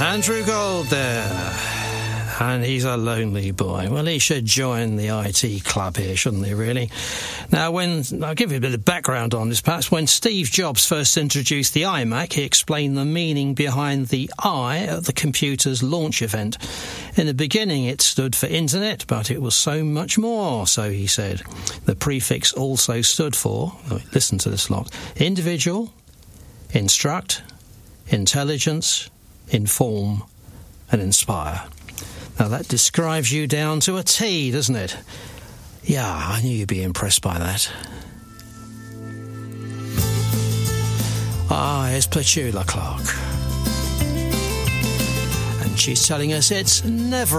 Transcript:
Andrew Gold there. And he's a lonely boy. Well, he should join the IT club here, shouldn't he, really? Now, I'll give you a bit of background on this, perhaps. When Steve Jobs first introduced the iMac, he explained the meaning behind the I at the computer's launch event. In the beginning, it stood for Internet, but it was so much more, so he said. The prefix also stood for, listen to this lot, individual, instruct, intelligence, inform, and inspire. Now, that describes you down to a T, doesn't it? Yeah, I knew you'd be impressed by that. Here's Petula Clark. And she's telling us it's never